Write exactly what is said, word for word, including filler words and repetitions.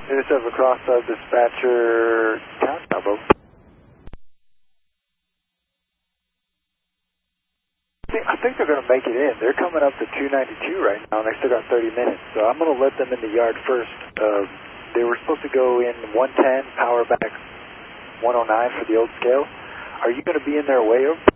Intercept across uh, dispatcher count now, bro. I think, I think they're going to make it in. They're coming up to two ninety-two right now, and they still got thirty minutes. So I'm going to let them in the yard first. Uh, they were supposed to go in one ten, power back one oh nine for the old scale. Are you going to be in their way over?